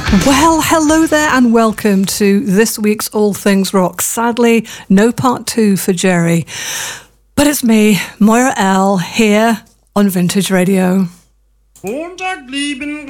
Well, hello there and welcome to this week's All Things Rock. Sadly, no part 2 for Jerry. But it's me, Moira L, here on Vintage Radio.